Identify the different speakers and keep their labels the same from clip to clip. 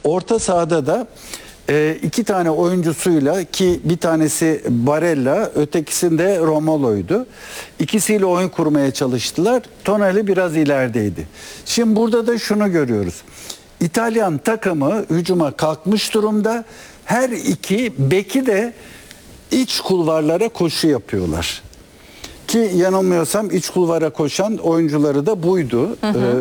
Speaker 1: orta sahada da iki tane oyuncusuyla, ki bir tanesi Barella, ötekisinde Romolo'ydu. İkisiyle oyun kurmaya çalıştılar. Tonali biraz ilerideydi. Şimdi burada da şunu görüyoruz. İtalyan takımı hücuma kalkmış durumda. Her iki beki de iç kulvarlara koşu yapıyorlar. Ki yanılmıyorsam iç kulvara koşan oyuncuları da buydu.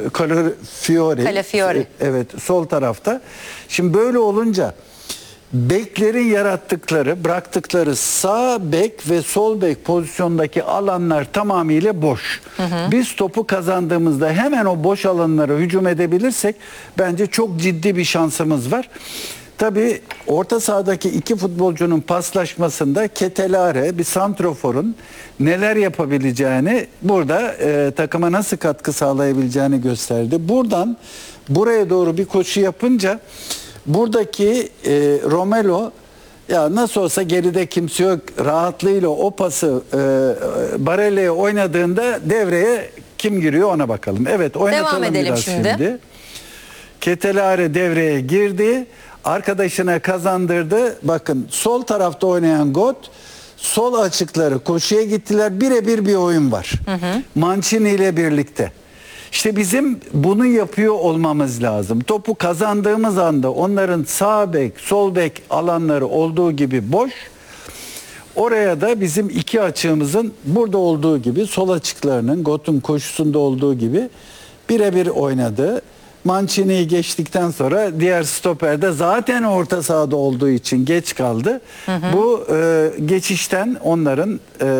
Speaker 1: Calafiori. Evet, sol tarafta. Şimdi böyle olunca beklerin yarattıkları, bıraktıkları sağ bek ve sol bek pozisyondaki alanlar tamamıyla boş. Biz topu kazandığımızda hemen o boş alanlara hücum edebilirsek bence çok ciddi bir şansımız var. Tabii orta sahadaki iki futbolcunun paslaşmasında Ketelare, bir santroforun neler yapabileceğini, burada takıma nasıl katkı sağlayabileceğini gösterdi. Buradan buraya doğru bir koşu yapınca buradaki Romelu, ya nasıl olsa geride kimse yok, rahatlığıyla o pası Barella'ya oynadığında devreye kim giriyor ona bakalım. Evet, oynatalım. Devam edelim biraz şimdi. Ketelare devreye girdi. Arkadaşına kazandırdı. Bakın sol tarafta oynayan Got, sol açıkları koşuya gittiler. Birebir bir oyun var. Mancini ile birlikte. İşte bizim bunu yapıyor olmamız lazım. Topu kazandığımız anda onların sağ bek, sol bek alanları olduğu gibi boş. Oraya da bizim iki açığımızın burada olduğu gibi, sol açıklarının Got'un koşusunda olduğu gibi birebir oynadı. Mancini'yi geçtikten sonra diğer stoper de zaten orta sahada olduğu için geç kaldı. Bu geçişten onların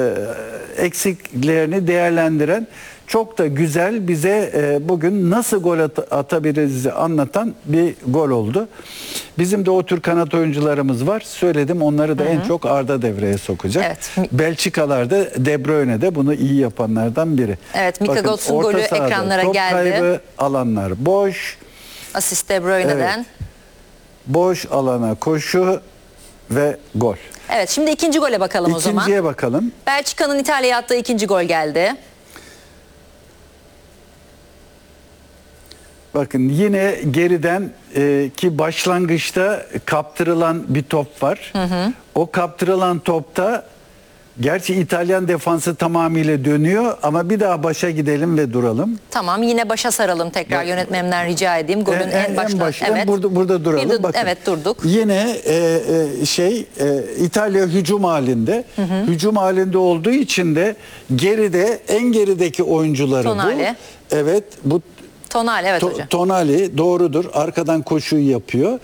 Speaker 1: eksiklerini değerlendiren, çok da güzel, bize bugün nasıl gol atabiliriz anlatan bir gol oldu. Bizim de o tür kanat oyuncularımız var. Söyledim, onları da en çok Arda devreye sokacak. Evet. Belçikalar da, De Bruyne de bunu iyi yapanlardan biri.
Speaker 2: Evet, Mika Götz'ün golü ekranlara
Speaker 1: top
Speaker 2: geldi.
Speaker 1: Kaybı, alanlar boş.
Speaker 2: Asist De Bruyne'den.
Speaker 1: Evet. Boş alana koşu ve gol.
Speaker 2: Evet, şimdi ikinci gole bakalım o zaman.
Speaker 1: İkinciye bakalım.
Speaker 2: Belçika'nın İtalya'ya attığı ikinci gol geldi.
Speaker 1: Bakın yine geriden ki başlangıçta kaptırılan bir top var. O kaptırılan topta gerçi İtalyan defansı tamamıyla dönüyor ama bir daha başa gidelim ve duralım.
Speaker 2: Tamam, yine başa saralım tekrar, yönetmenimden rica edeyim. Golün en başta.
Speaker 1: Evet. Burada duralım. Bakın,
Speaker 2: evet, durduk.
Speaker 1: Yine İtalya hücum halinde. Hücum halinde olduğu için de geride, en gerideki oyuncuları
Speaker 2: Tonali.
Speaker 1: bu. Evet, bu
Speaker 2: Tonali, evet hocam.
Speaker 1: Tonali doğrudur. Arkadan koşuyu yapıyor.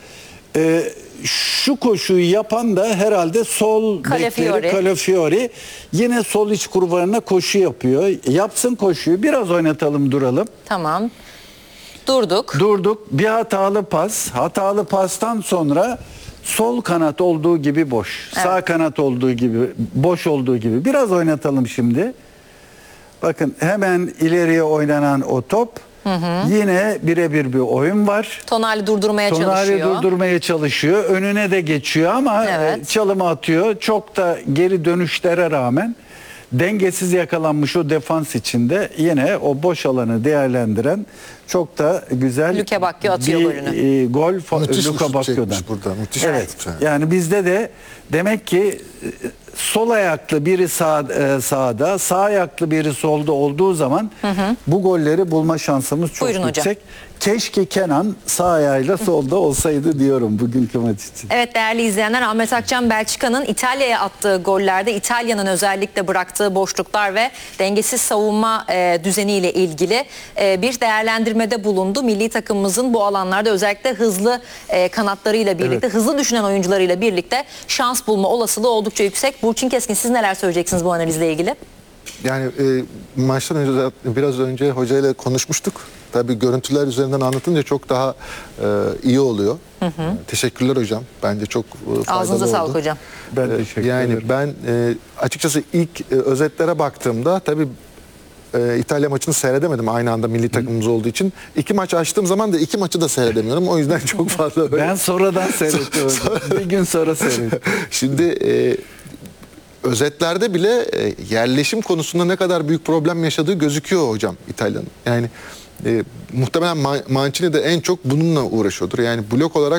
Speaker 1: Şu koşuyu yapan da herhalde sol bekleri Calafiori. Yine sol iç kurvarına koşu yapıyor. Yapsın koşuyu. Biraz oynatalım, duralım.
Speaker 2: Tamam. Durduk.
Speaker 1: Durduk. Bir hatalı pas. Hatalı pastan sonra sol kanat olduğu gibi boş. Evet. Sağ kanat olduğu gibi, boş olduğu gibi. Biraz oynatalım şimdi. Bakın hemen ileriye oynanan o top. Yine birebir bir oyun var.
Speaker 2: Tonali durdurmaya çalışıyor.
Speaker 1: Önüne de geçiyor ama çalımı atıyor. Çok da geri dönüşlere rağmen dengesiz yakalanmış o defans içinde yine o boş alanı değerlendiren çok da güzel
Speaker 2: Luka Bacchio atıyor golünü.
Speaker 1: Gol Luka Bacchio'dan.
Speaker 3: Müthiş.
Speaker 1: Evet. Yani bizde de demek ki sol ayaklı biri sağda, sağ ayaklı biri solda olduğu zaman bu golleri bulma şansımız çok yüksek. Hocam. Keşke Kenan sağ ayağıyla solda olsaydı diyorum bugünkü maç için.
Speaker 2: Evet değerli izleyenler, Ahmet Akçam Belçika'nın İtalya'ya attığı gollerde İtalya'nın özellikle bıraktığı boşluklar ve dengesiz savunma düzeniyle ilgili bir değerlendirmede bulundu. Milli takımımızın bu alanlarda özellikle hızlı kanatlarıyla birlikte, hızlı düşünen oyuncularıyla birlikte şans bulma olasılığı oldukça yüksek. Burçin Keskin, siz neler söyleyeceksiniz bu analizle ilgili?
Speaker 3: Yani maçtan önce, biraz önce hocayla konuşmuştuk. Tabii görüntüler üzerinden anlatınca çok daha iyi oluyor. Teşekkürler hocam. Bence çok faydalı oldu.
Speaker 2: Ağzınıza sağlık hocam.
Speaker 1: Ben teşekkür ederim.
Speaker 3: Yani ben açıkçası ilk özetlere baktığımda tabii İtalya maçını seyredemedim aynı anda milli takımımız olduğu için. İki maç açtığım zaman da iki maçı da seyredemiyorum. O yüzden çok fazla
Speaker 1: Ben sonradan seyrettim. Bir gün sonra seyrettim.
Speaker 3: Şimdi özetlerde bile yerleşim konusunda ne kadar büyük problem yaşadığı gözüküyor hocam İtalya'nın. Yani muhtemelen Mancini de en çok bununla uğraşıyordur. Yani blok olarak